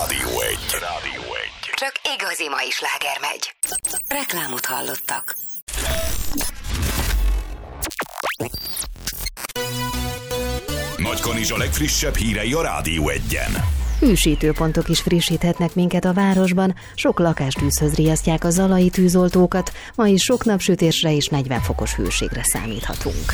Rádió 1. Csak igazi mai sláger megy. Reklámot hallottak. Nagykanizsa legfrissebb hírei a Rádió 1-en. Hűsítőpontok is frissíthetnek minket a városban, sok lakástűzhöz riasztják a zalai tűzoltókat, ma is sok napsütésre és 40 fokos hőségre számíthatunk.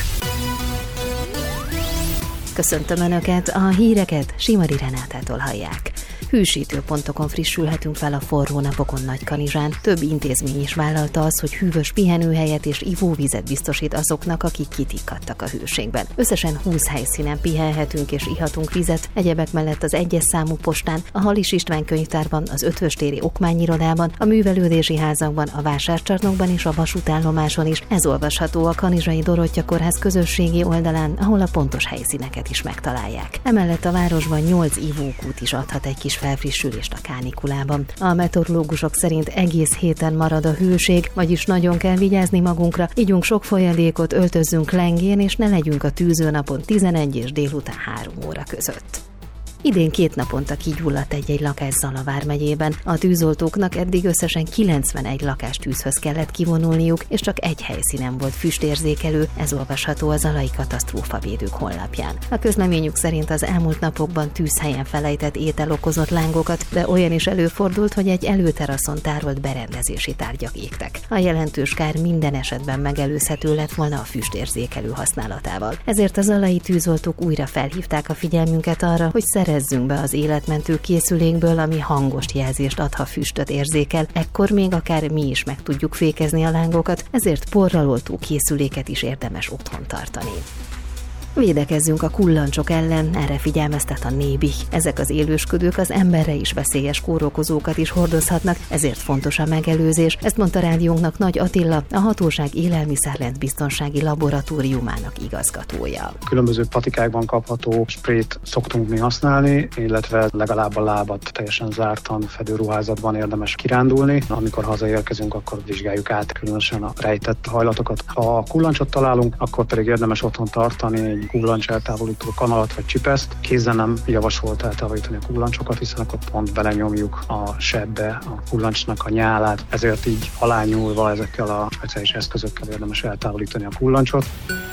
Köszöntöm Önöket, a híreket Simari Renátától hallják. Hűsítőpontokon frissülhetünk fel a forró napokon Nagykanizsán. Több intézmény is vállalta az, hogy hűvös pihenőhelyet és ivóvizet biztosít azoknak, akik kitikkadtak a hőségben. Összesen 20 helyszínen pihenhetünk és ihatunk vizet, egyebek mellett az 1-es számú postán, a Halis István könyvtárban, az Ötvös téri okmányirodában, a művelődési házakban, a vásárcsarnokban és a vasútállomáson is. Ez olvasható a Kanizsai Dorottya Kórház közösségi oldalán, ahol a pontos helyszíneket is megtalálják. Emellett a városban 8 ivókút is adhat egy kis felfrissülést a kánikulában. A meteorológusok szerint egész héten marad a hőség, vagyis nagyon kell vigyázni magunkra, igyunk sok folyadékot, öltözzünk lengén, és ne legyünk a tűzőnapon 11 és délután 3 óra között. Idén 2 naponta kigyulladt egy lakás Zala vármegyében. A tűzoltóknak eddig összesen 91 lakástűzhöz kellett kivonulniuk, és csak egy helyszínen volt füstérzékelő, ez olvasható a Zalai Katasztrófavédők honlapján. A közleményük szerint az elmúlt napokban tűzhelyen felejtett étel okozott lángokat, de olyan is előfordult, hogy egy előteraszon tárolt berendezési tárgyak égtek. A jelentős kár minden esetben megelőzhető lett volna a füstérzékelő használatával. Ezért a zalai tűzoltók újra felhívták a figyelmünket arra, hogy szerezzünk be az életmentő készülékből, ami hangos jelzést ad, ha füstöt érzékel, ekkor még akár mi is meg tudjuk fékezni a lángokat, ezért porral oltó készüléket is érdemes otthon tartani. Védekezzünk a kullancsok ellen, erre figyelmeztet a Nébi. Ezek az élősködők az emberre is veszélyes kórokozókat is hordozhatnak, ezért fontos a megelőzés. Ezt mondta rádiónknak Nagy Attila, a hatóság élelmiszerlent-biztonsági laboratóriumának igazgatója. Különböző patikákban kapható sprayt szoktunk mi használni, illetve legalább a lábat teljesen zártan fedőruházatban érdemes kirándulni. Amikor hazaérkezünk, akkor vizsgáljuk át különösen a rejtett hajlatokat. Ha kullancsot találunk, akkor pedig érdemes otthon tartani egy kullancs eltávolító kanalat vagy csipeszt. Kézzel nem javasolt eltávolítani a kullancsokat, hiszen akkor pont belenyomjuk a sebbe a kullancsnak a nyálát, ezért így alányulva ezekkel a speciális eszközökkel érdemes eltávolítani a kullancsot.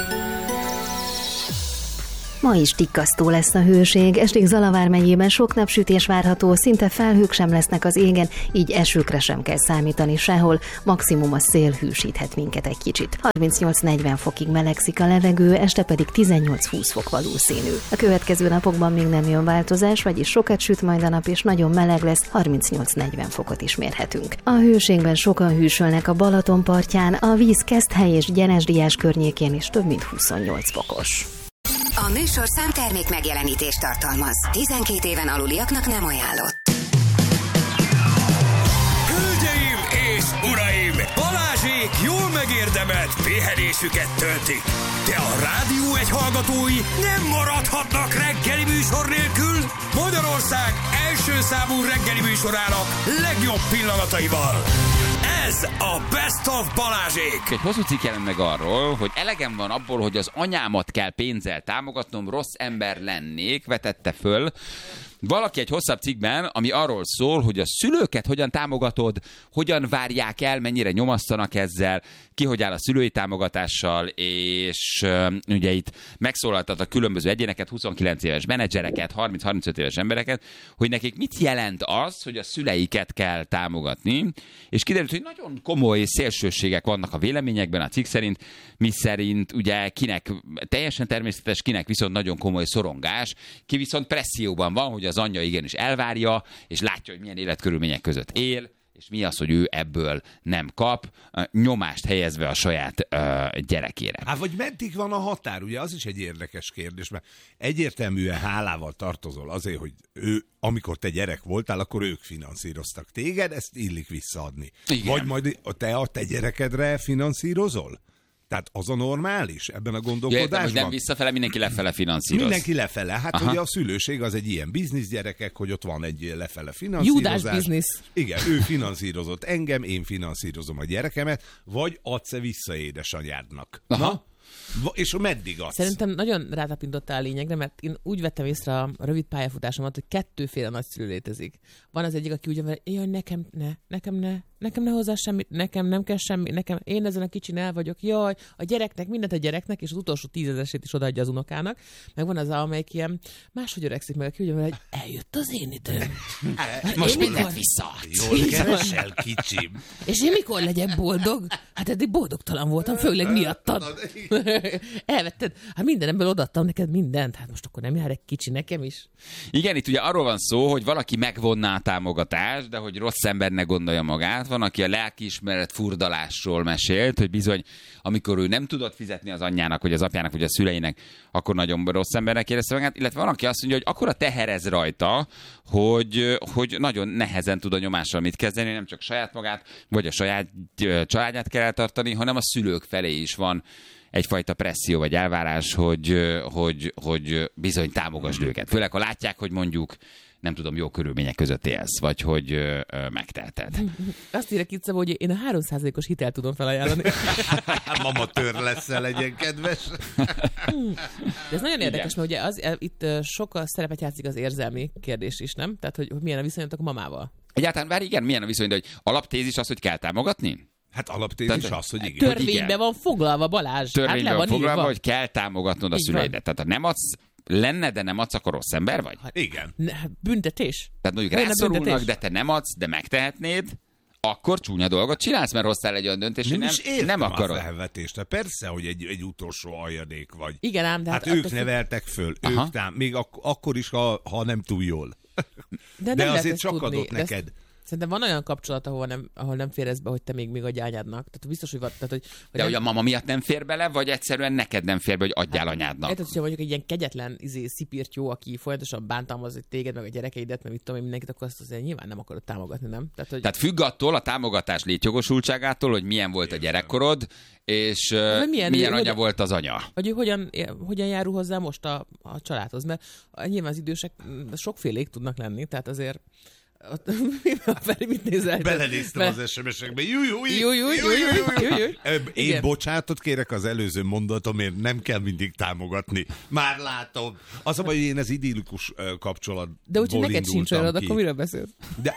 Ma is tikkasztó lesz a hőség, estig Zala vármegyében sok napsütés várható, szinte felhők sem lesznek az égen, így esőkre sem kell számítani sehol, maximum a szél hűsíthet minket egy kicsit. 38-40 fokig melegszik a levegő, este pedig 18-20 fok valószínű. A következő napokban még nem jön változás, vagyis sokat süt majd a nap és nagyon meleg lesz, 38-40 fokot is mérhetünk. A hőségben sokan hűsölnek a Balaton partján, a víz Keszthely és Gyenesdiás környékén is több mint 28 fokos. A műsor számtermék megjelenítést tartalmaz. 12 éven aluliaknak nem ajánlott. Hölgyeim és uraim! Balázsék jól megérdemelt pihenésüket töltik. De a Rádió 1 hallgatói nem maradhatnak reggeli műsor nélkül. Magyarország első számú reggeli műsorának legjobb pillanataival. Ez a Best of Balázsék! Egy hosszú cikk jelent meg arról, hogy elegem van abból, hogy az anyámat kell pénzzel támogatnom, rossz ember lennék, vetette föl valaki egy hosszabb cikkben, ami arról szól, hogy a szülőket hogyan támogatod, hogyan várják el, mennyire nyomasztanak ezzel, ki hogy áll a szülői támogatással, és ugye itt megszólaltat a különböző egyéneket, 29 éves menedzsereket, 30-35 éves embereket, hogy nekik mit jelent az, hogy a szüleiket kell támogatni, és kiderült, hogy nagyon komoly szélsőségek vannak a véleményekben a cikk szerint, miszerint ugye kinek teljesen természetes, kinek viszont nagyon komoly szorongás, ki viszont presszióban van, hogy az anyja igenis elvárja, és látja, hogy milyen életkörülmények között él, és mi az, hogy ő ebből nem kap, nyomást helyezve a saját gyerekére. Hát vagy meddig van a határ? Ugye az is egy érdekes kérdés, mert egyértelműen hálával tartozol azért, hogy ő, amikor te gyerek voltál, akkor ők finanszíroztak téged, ezt illik visszaadni. Igen. Vagy majd te a te gyerekedre finanszírozol? Tehát az a normális ebben a gondolkodásban? Hogy nem visszafele, mindenki lefele finanszíroz. Mindenki lefele. Hát aha. Ugye a szülőség az egy ilyen biznisz gyerekek, hogy ott van egy lefele finanszírozás. Judás biznisz. Igen, ő finanszírozott engem, én finanszírozom a gyerekemet, vagy adsz-e vissza édesanyádnak. Aha. Na? És meddig adsz? Szerintem nagyon rátapintottál a lényegre, mert én úgy vettem észre a rövid pályafutásomat, hogy kettőféle nagyszülő létezik. Van az egyik, aki úgy van, jaj, nekem ne hozzá semmit, nekem nem kell semmi, én ezen a kicsin el vagyok, jaj, a gyereknek, mindent a gyereknek, és az utolsó 10 000-esét is odaadja az unokának. Meg van az, amelyik ilyen máshogy öregszik meg, aki úgy van, hogy eljött az én időm. Most mindent vissza. Jól keresel, kicsim. És én mikor legyek boldog? Hát eddig boldogtalan voltam, főleg miattad. Elvetted. Hát mindenemből odaadtam neked mindent. Hát most akkor nem jár egy kicsi nekem is? Igen, itt ugye arról van szó, hogy valaki megvonná a támogatást, de hogy rossz embernek gondolja magát. Van, aki a lelkiismeret furdalásról mesélt, hogy bizony, amikor ő nem tudott fizetni az anyjának, vagy az apjának, vagy a szüleinek, akkor nagyon rossz embernek érezte magát. Illetve van, aki azt mondja, hogy akkora teherez rajta, hogy nagyon nehezen tud a nyomással mit kezdeni, nem csak saját magát, vagy a saját családját kell eltartani, hanem a szülők felé is van egyfajta presszió vagy elvárás, hogy bizony támogasd őket. Főleg, ha látják, hogy mondjuk nem tudom, jó körülmények között élsz, vagy hogy megteheted. Azt írja Kica, hogy én a 3%-os hitelt tudom felajánlani. Mama tör leszel, legyen kedves. De ez nagyon érdekes, mert ugye itt sokkal szerepet játszik az érzelmi kérdés is, nem? Tehát, hogy milyen a viszonyatok a mamával. Egyáltalán, bár igen, milyen a viszony, de hogy alaptézis az, hogy kell támogatni? Hát alaptézis az, hogy igen. Törvényben van foglalva, Balázs. Törvényben van foglalva, hogy kell támogatnod a szüleidet. Tehát ha nem adsz, lenne, de nem adsz, akkor rossz ember vagy? Hát igen. Büntetés. Tehát mondjuk rászorulnak, de te nem adsz, de megtehetnéd, akkor csúnya dolgot csinálsz, mert hoztál egy olyan döntést, hogy nem akarod. A felvetést. Persze, hogy egy utolsó aljadék vagy. Igen, ám, de hát ők neveltek föl, még akkor is, ha nem túl jól. De azért csak adott neked. Szerintem van olyan kapcsolat, ahol nem férez be, hogy te még adj anyádnak. Tehát biztos, hogy de hogy a mama miatt nem fér bele, vagy egyszerűen neked nem fér be, hogy adjál anyádnak? Érted, hogyha mondjuk egy ilyen kegyetlen szipirtyó, aki folyamatosan bántalmaz téged, meg a gyerekeidet, meg mit tudom én, mindenkit, akkor azt azért nyilván nem akarod támogatni, nem? Tehát függ attól a támogatás létjogosultságától, hogy milyen volt a gyerekkorod, és milyen anya volt az anya. Hogy hogyan járul hozzá most a családhoz, mert nyilván az idősek sokfélék tudnak lenni, tehát azért mit nézel? Belenéztem az SMS-ekbe. Én bocsánatot kérek az előző mondatomért, nem kell mindig támogatni. Már látom. Az a baj, hogy én az idillikus kapcsolatból de úgyhogy neked sincs olyan, akkor miről beszélsz?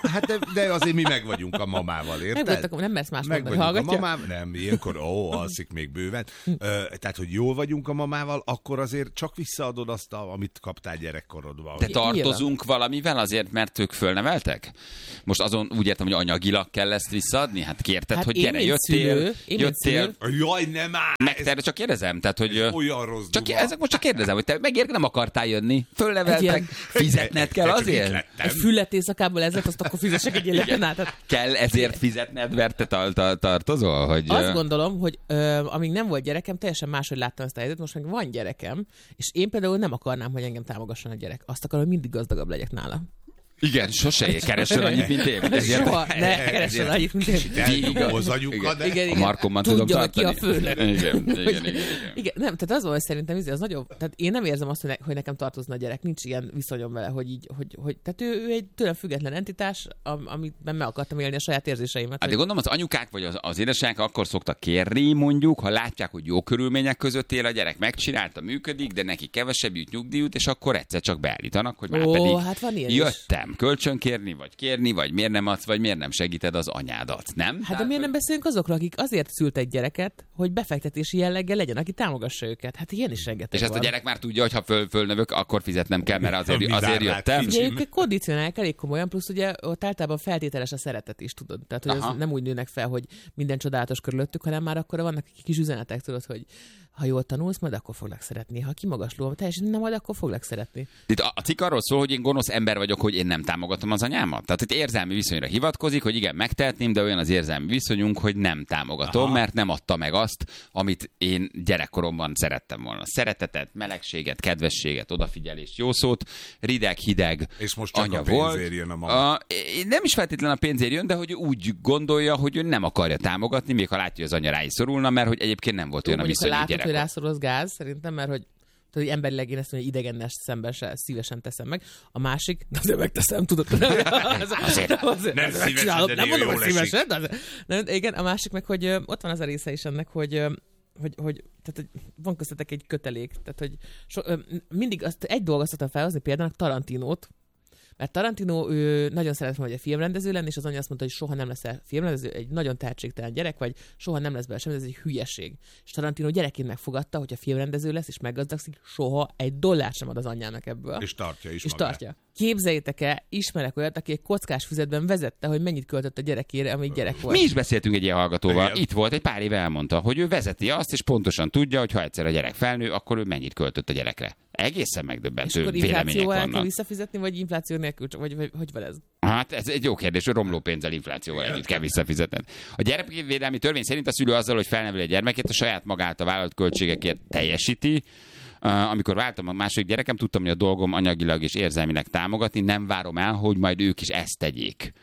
De azért mi meg vagyunk a mamával, érted? Nem mersz más mondani, hallgatja? Nem, ilyenkor alszik még bőven. Tehát, hogy jól vagyunk a mamával, akkor azért csak visszaadod azt, amit kaptál gyerekkorodban. De tartozunk valamivel azért, mert ők fölneveltek? Most azon úgy értem, hogy anyagilag kell ezt visszaadni? Hát kérted, hogy gyere, jöttél. Jaj, nem áll! Erre csak kérdezem, tehát, hogy... Olyan rossz ezek most csak kérdezem, hogy te megért nem akartál jönni, fölneveltek, fizetned kell azért? Egy füllet éjszakából ezért, azt akkor fizessek egy életen át. Kell ezért fizetned, mert te tartozol? Hogy... Azt gondolom, hogy amíg nem volt gyerekem, teljesen máshogy láttam ezt a helyzetet, most meg van gyerekem, és én például nem akarnám, hogy engem támogasson a gyerek. Azt akarom, hogy mindig gazdagabb legyek nála. Igen, sose keresel annyit, mint én. Soha, ne keresel annyit, mint én. Igen. A Markomban tudom tartani. Tudja, ki a főnök. Igen. Nem, tehát az volt szerintem, az nagyon, tehát én nem érzem azt, hogy nekem tartozna a gyerek, nincs ilyen viszonyom vele, hogy tehát ő egy tőlem független entitás, amiben meg akartam élni a saját érzéseimet. Hát de gondolom, az anyukák vagy az édesanyák akkor szoktak kérni, mondjuk, ha látják, hogy jó körülmények között él a gyerek, megcsinálta, működik, de neki kevesebb jut nyugdíjut, és akkor egyszer csak beállítanak, hogy már pedig hát van ilyen jöttem. Kölcsönkérni, vagy miért nem adsz, vagy miért nem segíted az anyádat, nem? Hát de miért nem beszélünk azokról, akik azért szült egy gyereket, hogy befektetési jelleggel legyen, aki támogassa őket. Hát ilyen is rengeteg és ezt a gyerek már tudja, hogy ha fölnövök, akkor fizetnem kell, mert azért jöttem. Ugye ők kondicionálják elég komolyan, plusz ugye ott általában feltételes a szeretet is, tudod. Tehát, hogy az nem úgy nőnek fel, hogy minden csodálatos körülöttük, hanem már akkor vannak kis üzenetek, tudod, hogy ha jól tanulsz, majd akkor foglak szeretni. Ha kimagasló, teljesen nem majd, akkor foglak szeretni. Itt a cikk arról szól, hogy én gonosz ember vagyok, hogy én nem támogatom az anyámat. Tehát itt érzelmi viszonyra hivatkozik, hogy igen, megtehetném, de olyan az érzelmi viszonyunk, hogy nem támogatom, mert nem adta meg azt, amit én gyerekkoromban szerettem volna. Szeretetet, melegséget, kedvességet, odafigyelést, jó szót, rideg, hideg és most csak anya a pénzért jön a mama. Nem is feltétlenül a pénzért jön, de hogy úgy gondolja, hogy ő nem akarja támogatni, még ha látja, hogy az anya rá is szorulna, mert hogy egyébként nem volt olyan a viszony gyerekkor. Hogy rászorul az gáz, szerintem, mert hogy emberileg én ezt mondom, hogy idegennel szemben se szívesen teszem meg. A másik, de azért megteszem, tudod. azért nem szívesen, de nem mondom, hogy szívesen. Igen, a másik meg, hogy ott van az a része is ennek, hogy tehát, hogy van köztetek egy kötelék, tehát, hogy mindig egy dolgot szoktam felhozni például Tarantinót, mert Tarantino ő nagyon szeret volna, hogy a filmrendező lenni, és az anyja azt mondta, hogy soha nem leszel filmrendező, egy nagyon tehetségtelen gyerek vagy, soha nem lesz belőle semmi, ez egy hülyeség. És Tarantino gyerekként megfogadta, hogy a filmrendező lesz, és meggazdagszik, soha egy dollárt sem ad az anyjának ebből. És tartja is és magát. Tartja. Képzeljétek el, ismerek olyat, aki egy kockás füzetben vezette, hogy mennyit költött a gyerekére, amíg gyerek volt. Mi is beszéltünk egy ilyen hallgatóval. Igen. Itt volt, egy pár éve elmondta, hogy ő vezeti azt, és pontosan tudja, hogy ha egyszer a gyerek felnő, akkor ő mennyit költött a gyerekre. Egészen megdöbbentő vélemények vannak. Kell visszafizetni, vagy infláció nélkül, vagy hogy van ez? Hát ez egy jó kérdés, hogy romló pénzzel, inflációval együtt kell visszafizetned. A gyerekvédelmi törvény szerint a szülő azzal, hogy felneveli a gyermekét, a saját magát a vállalt költségekért teljesíti. Amikor váltam a második gyerekem, tudtam, hogy a dolgom anyagilag és érzelmileg támogatni, nem várom el, hogy majd ők is ezt tegyék.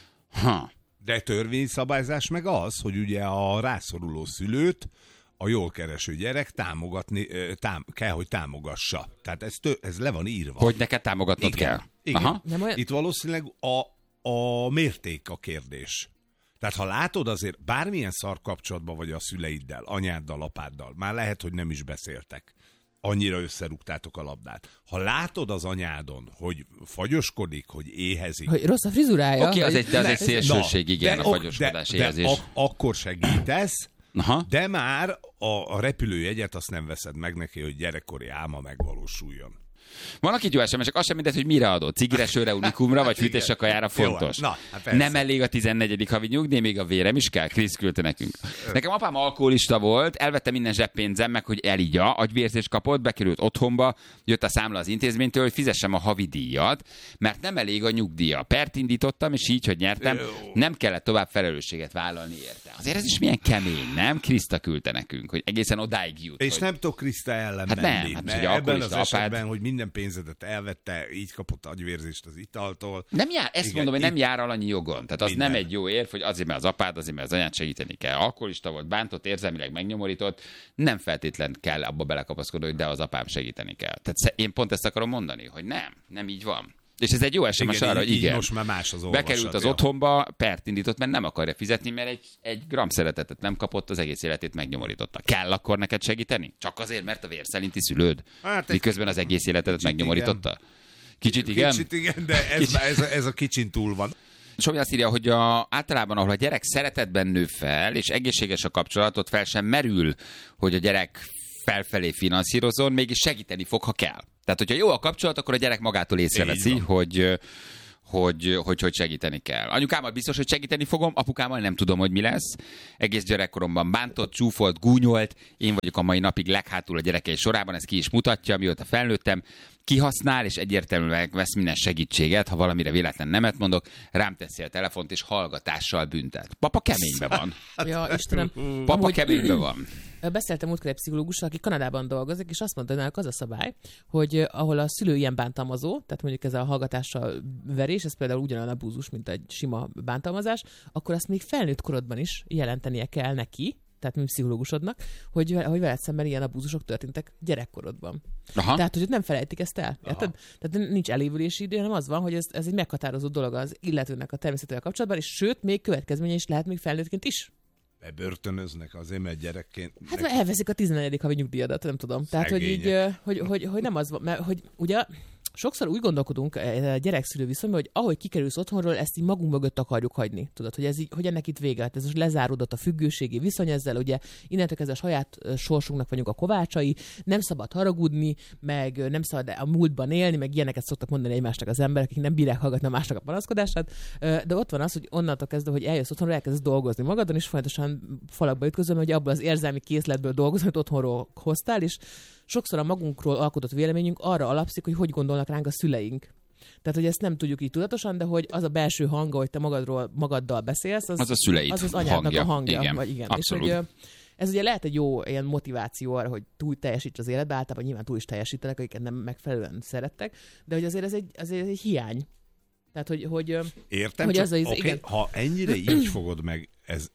De törvényszabályzás meg az, hogy ugye a rászoruló szülőt a jól kereső gyerek támogatni, kell, hogy támogassa. Tehát ez le van írva. Hogy neked támogatnod kell. Igen. Aha. Itt valószínűleg a mérték a kérdés. Tehát ha látod azért bármilyen szar kapcsolatban vagy a szüleiddel, anyáddal, apáddal, már lehet, hogy nem is beszéltek. Annyira összerúgtátok a labdát. Ha látod az anyádon, hogy fagyoskodik, hogy éhezik. Hogy rossz a frizurája. Oké, az egy szélsőség, igen, a fagyoskodás, éhezés. Akkor segítesz, aha. De már a repülőjegyet azt nem veszed meg neki, hogy gyerekkori álma megvalósuljon. Vannak itt jó SMS-ek, az sem mindegy, hogy mire adod. Cigire, sörre, unikumra, vagy fűtésre, kajára fontos. Na, hát nem elég a 14. havi nyugdíj, még a vérem is kell. Krisz küldte nekünk. Nekem apám alkoholista volt, elvette minden zseppénzem meg, hogy elígya, agyvérzést kapott, bekerült otthonba, jött a számla az intézménytől, hogy fizessem a havi díjat, mert nem elég a nyugdíja. Pert indítottam, és így, hogy nyertem, nem kellett tovább felelősséget vállalni érte. Azért ez is milyen kemény, nem? Kriszta küldte nekünk, hogy egészen odáig jut. És hogy... nem tudok Kriszta ellen hát menni. Nem, hát ebben az esetben, hogy minden pénzedet elvette, így kapott agyvérzést az italtól. Nem jár, ezt igen, mondom, hogy nem jár alanyi jogon. Tehát az minden. Nem egy jó érv, hogy azért, mert az apád, azért, mert az anyád segíteni kell. Alkoholista volt, bántott, érzelmileg megnyomorított, nem feltétlen kell abba belekapaszkodni, hogy de az apám segíteni kell. Tehát én pont ezt akarom mondani, hogy nem így van. És ez egy jó SMS arra, hogy igen. Most már más az bekerült az otthonba, pert indított, mert nem akarja fizetni, mert egy gram szeretetet nem kapott, az egész életét megnyomorította. Kell akkor neked segíteni? Csak azért, mert a vérszerinti szülőd? Hát miközben az egész életedet megnyomorította? Igen. Kicsit igen? Kicsit igen, de ez a kicsin túl van. Somi azt írja, hogy általában, ahol a gyerek szeretetben nő fel, és egészséges a kapcsolatot, fel sem merül, hogy a gyerek felfelé finanszírozon, mégis segíteni fog, ha kell. Tehát, hogyha jó a kapcsolat, akkor a gyerek magától észreveszi, hogy segíteni kell. Anyukámmal biztos, hogy segíteni fogom, apukámmal nem tudom, hogy mi lesz. Egész gyerekkoromban bántott, csúfolt, gúnyolt, én vagyok a mai napig leghátul a gyerekei sorában, ez ki is mutatja, mióta felnőttem. Kihasznál, és egyértelműen vesz minden segítséget, ha valamire véletlen nemet mondok, rám teszi a telefont, és hallgatással büntet. Papa keménybe van. Ja, Istenem. Papa keménybe van. Beszéltem múltkor egy pszichológussal, aki Kanadában dolgozik, és azt mondta, hogy náluk az a szabály, hogy ahol a szülő ilyen bántalmazó, tehát mondjuk ez a hallgatással verés, ez például ugyanolyan abúzus, mint egy sima bántalmazás, akkor azt még felnőtt korodban is jelentenie kell neki, tehát mint pszichológusodnak, hogy veled szemben ilyen abúzusok történtek gyerekkorodban. Aha. Tehát, hogy nem felejtik ezt el. Tehát nincs elévülési idő, hanem az van, hogy ez egy meghatározó dolog az illetőnek a természetével kapcsolatban, és sőt, még következménye is lehet még felnőttként is. Bebörtönöznek azért, mert gyerekként... Hát mert elveszik a 14. havi nyugdíjadat, nem tudom. Tehát, hogy nem az van, mert hogy ugye sokszor úgy gondolkodunk gyerekszülő viszonyban, hogy ahogy kikerülsz otthonról, ezt így magunk mögött akarjuk hagyni. Tudod, hogy ennek itt vége lett. Ez most lezáródott a függőségi viszony ezzel, ugye innentől kezdve a saját sorsunknak vagyunk a kovácsai, nem szabad haragudni, meg nem szabad a múltban élni, meg ilyeneket szoktak mondani egymásnak az emberek, akik nem bírják hallgatni a másnak a panaszkodását. De ott van az, hogy onnantól kezdve, hogy eljössz otthonról, elkezdesz dolgozni magadon, és folyamatosan falakba ütközöm, hogy abból az érzelmi készletből dolgozol, amit otthonról hoztál, és sokszor a magunkról alkotott véleményünk arra alapszik, hogy gondolnak ránk a szüleink. Tehát, hogy ezt nem tudjuk így tudatosan, de hogy az a belső hanga, hogy te magaddal beszélsz, az a szüleid az anyádnak hangja. a hangja. Igen, vagy igen. abszolút. És hogy ez ugye lehet egy jó ilyen motiváció arra, hogy túl teljesíts az életbe, általában nyilván túl is teljesítenek, akiket nem megfelelően szerettek, de hogy azért ez egy hiány. Tehát, hogy értem, hogy csak az okay, ha ennyire így fogod meg,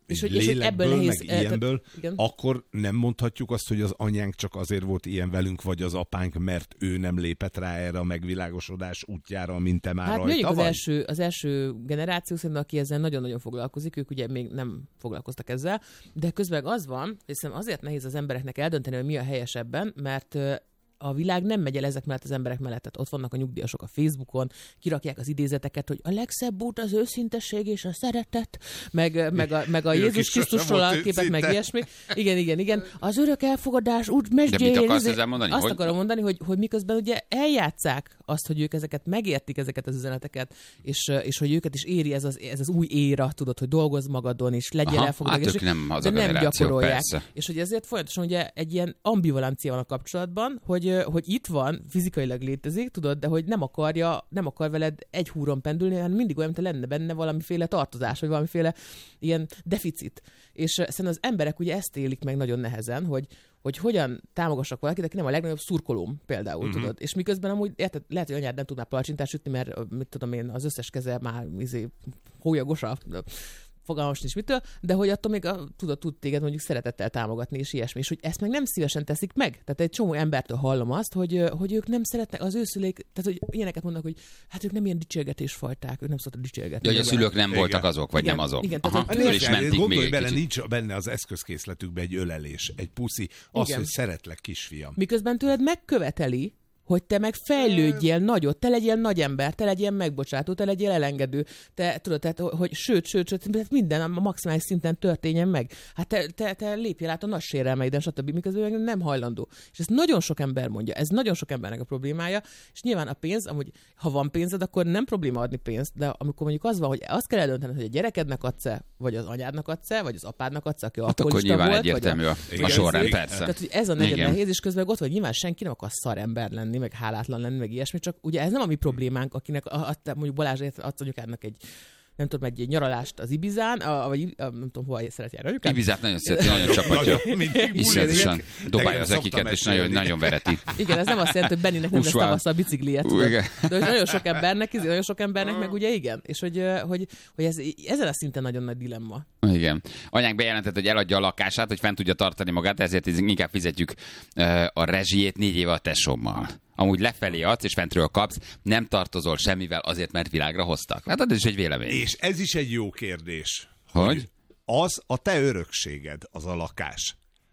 És hogy ebből nehéz... meg ilyenből, akkor nem mondhatjuk azt, hogy az anyánk csak azért volt ilyen velünk, vagy az apánk, mert ő nem lépett rá erre a megvilágosodás útjára, mint te már rajta vagy? Az első generáció szerintem, aki ezzel nagyon-nagyon foglalkozik, ők ugye még nem foglalkoztak ezzel, de közben az van, hiszen azért nehéz az embereknek eldönteni, hogy mi a helyesebben, mert a világ nem megy el ezek mellett az emberek mellett. Tehát ott vannak a nyugdíjasok a Facebookon, kirakják az idézeteket, hogy a legszebb út az őszintesség és a szeretet, meg a Jézus Krisztusról a képek, meg ilyesmi. Igen. Az örök elfogadás út mesdjéjén. De mit akarsz ezzel mondani? Azt akarom mondani, hogy miközben ugye eljátszák azt, hogy ők ezeket megértik, ezeket az üzeneteket, és hogy őket is éri ez az új éra, tudod, hogy dolgozz magadon, és legyél elfogadás. Hát de nem gyakorolják. Persze. És hogy ezért folyamatosan ugye egy ilyen ambivalencia van a kapcsolatban, hogy itt van, fizikailag létezik, tudod, de hogy nem akar veled egy húron pendülni, hanem mindig olyan, mint lenne benne valamiféle tartozás, vagy valamiféle ilyen deficit. És szerintem az emberek ugye ezt élik meg nagyon nehezen, hogy hogyan támogassak valakit, aki nem a legnagyobb szurkolóm például, tudod. És miközben amúgy, érted, lehet, hogy anyád nem tud már palacsintást sütni, mert mit tudom én, az összes keze már hólyagos fogalmas nincs mitől, de hogy attól még tud téged mondjuk szeretettel támogatni, és ilyesmi, és hogy ezt meg nem szívesen teszik meg. Tehát egy csomó embertől hallom azt, hogy ők nem szeretnek, az ő szüleik, tehát hogy ilyeneket mondanak, hogy hát ők nem ilyen dicsérgetésfajták, ők nem szoktak dicsérgetni. Ja, hogy a szülők nem voltak azok, vagy nem azok. Igen, gondolj bele, nincs benne az eszközkészletükben egy ölelés, egy puszi, az, hogy szeretlek, kisfiam. Miközben tőled megköveteli, hogy te meg fejlődjél nagyot, te legyél nagy ember, te legyél megbocsátó, te legyél elengedő, te tudod, tehát, hogy sőt, minden a maximális szinten történjen meg. Hát te lépjél át a nagy sérelmeiden, stb. Miközben nem hajlandó. És ezt nagyon sok ember mondja, ez nagyon sok embernek a problémája, és nyilván a pénz, amúgy, ha van pénzed, akkor nem probléma adni pénzt, de amikor mondjuk az van, hogy azt kell eldöntened, hogy a gyerekednek adsz-e, vagy az anyádnak adsz-e, vagy az apádnak adsz-e, aki hát alkoholista volt, egyértelmű a sorrend, persze. Tehát, hogy ez a nagyon nehéz, és közben ott vagy, nyilván senki nem akar szarember lenni, meg hálátlan lenni, meg ilyesmi, csak ugye ez nem a mi problémánk, akinek mondjuk Balázsért adsz anyukádnak egy nem tudom, egy nyaralást az Ibizán, vagy nem tudom, hova szeret járni anyukám. Ibizát nagyon szereti, nagyon csapatja. Iszonyatosan dobálja az ekiket, és nagyon vereti. Igen, ez nem azt jelenti, hogy Benninek nem lesz tavasszal bicikliet. De nagyon sok embernek meg ugye igen. És hogy ez ezen a szinten nagyon nagy dilemma. Igen. Anyánk bejelentett, hogy eladja a lakását, hogy fent tudja tartani magát, ezért inkább fizetjük a rezsijét 4 éve a tesómmal. Amúgy lefelé adsz, és fentről kapsz, nem tartozol semmivel azért, mert világra hoztak. Hát ez is egy vélemény. És ez is egy jó kérdés. Hogy? Az a te örökséged, az a lakás.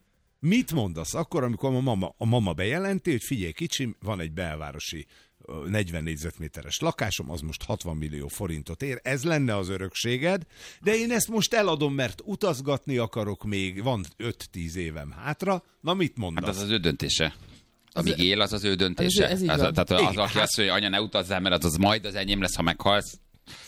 Mit mondasz akkor, amikor a mama bejelenti, hogy figyelj kicsim, van egy belvárosi 40 négyzetméteres lakásom, az most 60 millió forintot ér, ez lenne az örökséged, de én ezt most eladom, mert utazgatni akarok még, van 5-10 évem hátra, na mit mondasz? Hát az ő döntése. Amíg él, az ő döntése. Tehát az, aki azt mondja, anya, ne utazzál, mert az majd az enyém lesz, ha meghalsz.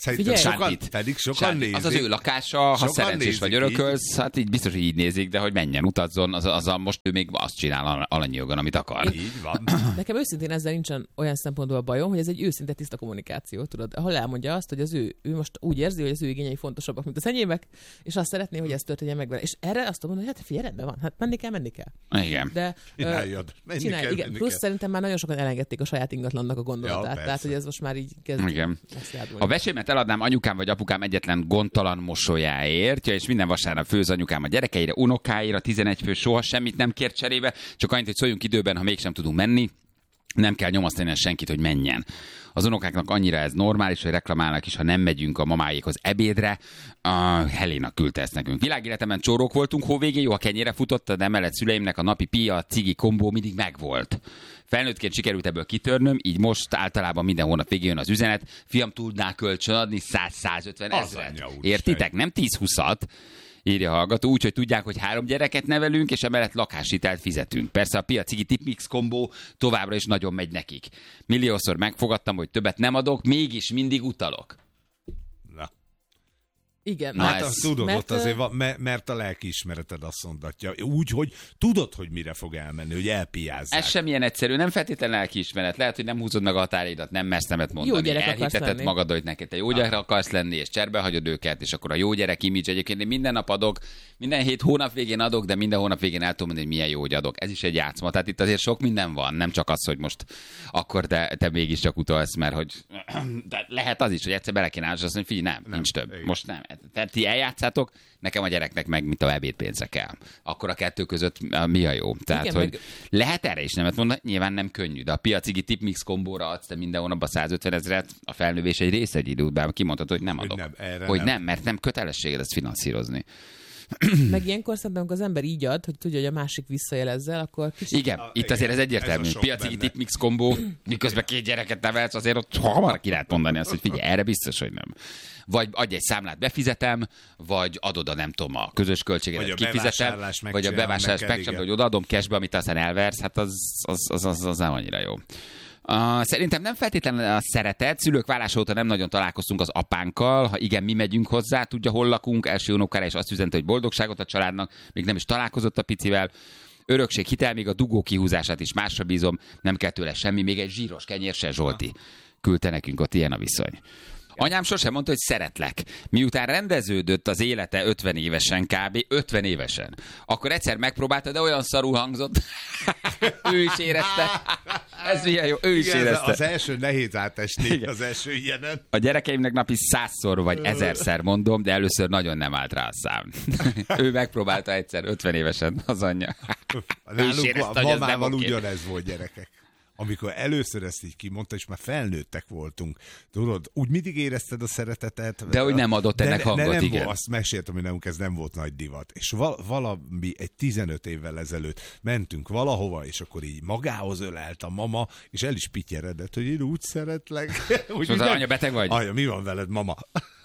Sokan nézik. Az az ő lakása, ha szerencsés vagy örökölsz, hát így biztos, hogy így nézik, de hogy menjen, utazzon, most ő még azt csinál alanyi jogon, amit akar. Így van. Nekem őszintén ezzel nincsen olyan szempontból bajom, hogy ez egy őszinte tiszta kommunikáció, tudod. Ahol elmondja azt, hogy ő most úgy érzi, hogy az ő igényei fontosabbak, mint az enyémek, és azt szeretné, hogy ez történjen meg vele. És erre azt mondom, hogy hát figyelj, rendben van, hát menni kell. Igen. De csinálj, igen. Plusz szerintem már nagyon sokan elengedték a saját ingatlannak a gondolatát. Ja, tehát, hogy ez most már így kezd. A vesémet eladnám anyukám vagy apukám egyetlen gondtalan mosolyáért, és minden vasárnap főz anyukám a gyerekeire, unokáira, 11 fő, soha semmit nem kért cserébe, csak annyit, hogy szóljunk időben, ha mégsem tudunk menni. Nem kell nyomasztani senkit, hogy menjen. Az unokáknak annyira ez normális, hogy reklamálnak is, ha nem megyünk a mamáékhoz ebédre. Helena küldte ezt nekünk. Világéletemben csórók voltunk, hóvégén, jó, a kenyére futott, de emellett szüleimnek a napi pia, cigi kombó mindig megvolt. Felnőttként sikerült ebből kitörnöm, így most általában minden hónap végén jön az üzenet, fiam, tudná kölcsönadni 100-150 ezret. Értitek? Nem 10-20-at. Írja a hallgató, úgyhogy tudják, hogy 3 gyereket nevelünk, és emellett lakáshitelt fizetünk. Persze a piacigi tipmix kombó továbbra is nagyon megy nekik. Milliószor megfogadtam, hogy többet nem adok, mégis mindig utalok. Na. Igen. Hát azt tudod, ott azért van, mert a lelkiismereted azt mondatja. Úgy, hogy tudod, hogy mire fog elmenni, hogy elpiázzák. Ez sem ilyen egyszerű, nem feltétlenül lelkiismeret. Lehet, hogy nem húzod meg a határidat, nem mersz nemet mondani. Elhiteted magad, hogy neked te jó gyerek akarsz lenni, és cserbe hagyod őket, és akkor a jó gyerek image. Egyébként én minden nap adok, minden 7 hónap végén adok, de minden hónap végén el tudom mondani, hogy milyen jó, hogy adok. Ez is egy játszma. Tehát itt azért sok minden van, nem csak az, hogy most akkor te mégiscsak utalsz, mert hogy de lehet az is, hogy egyszer bele kéne állni, és azt mondja, figyelj, nem, nincs több. Most nem. Tehát ti eljátszátok, nekem a gyereknek meg mint a ebédpénze kell. Akkor a kettő között mi a jó? Tehát, igen, hogy lehet erre is nemet mondani, nyilván nem könnyű, de a piacigi tipmix kombóra adsz te minden hónapban 150 000, a felnővés egy része egy idő után kimondhatod, hogy nem adok. Hogy nem, mert nem kötelességed ezt finanszírozni. Meg ilyenkor szerintem, amikor az ember így ad, hogy tudja, hogy a másik visszajelezzel, akkor kicsit... Igen, itt azért ez egyértelmű. Piacigi tipmix kombó, miközben 2 gyereket nevelsz, azért ott hamar ki lehet mondani azt, hogy figyelj, erre biztos, hogy nem. Vagy adj egy számlát, befizetem, vagy adod a nem tudom, a közös költséget, kifizetem, vagy a bevásárlás megcsinálom, hogy odaadom cashbe, amit aztán elversz, hát az nem annyira jó. Szerintem nem feltétlenül a szeretet. Szülők válása óta nem nagyon találkoztunk az apánkkal. Ha igen, mi megyünk hozzá, tudja, hol lakunk. Első unokára is azt üzente, hogy boldogságot a családnak. Még nem is találkozott a picivel. Örökség, hitel, még a dugó kihúzását is másra bízom. Nem kell tőle semmi, még egy zsíros kenyér se, Zsolti. Küldte nekünk, ott ilyen a viszony. Anyám sosem mondta, hogy szeretlek. Miután rendeződött az élete 50 évesen, kb. 50 évesen, akkor egyszer megpróbálta, de olyan szarul hangzott. Ő is érezte. Ez milyen jó, ő is érezte. Az első nehéz átesni, az első ilyenen. A gyerekeimnek napi 100-szor vagy 1000-szer mondom, de először nagyon nem állt rá a szám. Ő megpróbálta egyszer, 50 évesen az anyja. Nálunk a mamával ugyanez volt, gyerekek. Amikor először ezt így kimondta, és már felnőttek voltunk, tudod, úgy mindig érezted a szeretetet. De hogy nem adott ennek hangot, igen. Azt meséltem, hogy nálunk ez nem volt nagy divat. És valami egy 15 évvel ezelőtt mentünk valahova, és akkor így magához ölelt a mama, és el is pityeredett, hogy én úgy szeretlek. És az anya, beteg vagy? Anya, mi van veled, mama?